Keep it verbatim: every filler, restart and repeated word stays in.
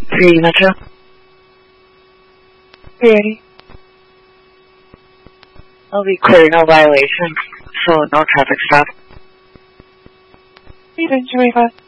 three Metro. three eighty. I'll be clear, no violation, so no traffic stop. Ethan, two eighty-five.